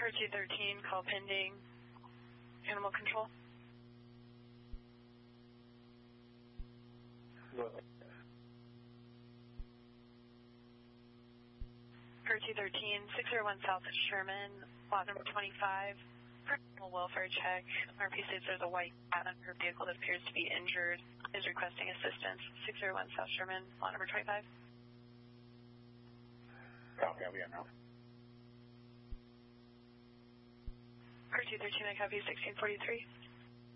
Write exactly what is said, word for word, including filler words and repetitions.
Per two thirteen, call pending. Animal control. Per two thirteen, six zero one South Sherman, lot number twenty-five. For animal welfare check, R P states there's a white cat on her vehicle that appears to be injured. Is requesting assistance. six zero one South Sherman, lot number twenty-five. Copy, I'll be on now. Per two thirteen, I copy sixteen forty-three.